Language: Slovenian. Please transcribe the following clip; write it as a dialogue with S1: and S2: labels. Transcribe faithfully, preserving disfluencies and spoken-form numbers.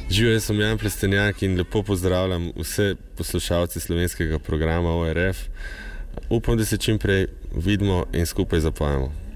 S1: Živijo, jaz sem Jan Plestenjak in lepo pozdravljam vse poslušalce slovenskega programa O R F. Upam, da se čim prej vidimo in skupaj zapojemo.